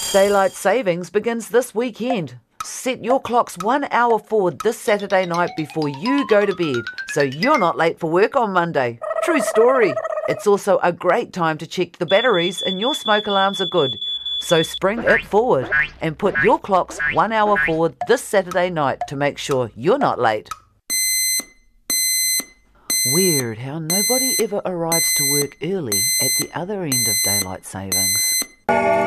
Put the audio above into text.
Daylight savings begins this weekend. Set your clocks 1 hour forward this Saturday night before you go to bed, so you're not late for work on Monday. True story. It's also a great time to check the batteries and your smoke alarms are good. So spring it forward and put your clocks 1 hour forward this Saturday night to make sure you're not late. Weird how nobody ever arrives to work early at the other end of daylight savings.